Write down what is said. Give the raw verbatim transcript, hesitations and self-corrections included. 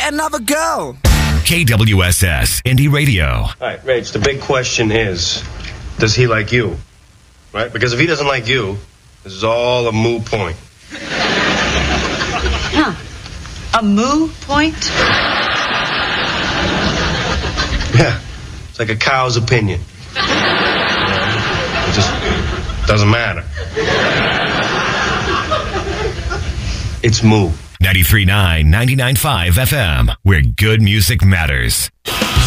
another girl. K W S S Indie Radio. All right, Rach, the big question is, does he like you? Right? Because if he doesn't like you, this is all a moot point. Huh. A moo point? Yeah. It's like a cow's opinion. You know, it just doesn't matter. It's moo. ninety-three point nine, ninety-nine point five F M, where good music matters.